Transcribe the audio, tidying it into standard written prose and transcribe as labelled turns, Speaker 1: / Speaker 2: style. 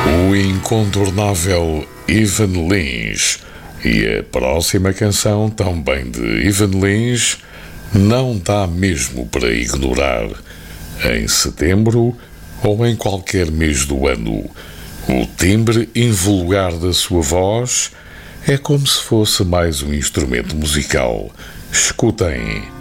Speaker 1: O incontornável Ivan Lins. E a próxima canção, também de Ivan Lins, não dá mesmo para ignorar. Em setembro ou em qualquer mês do ano, o timbre invulgar da sua voz é como se fosse mais um instrumento musical. Escutem.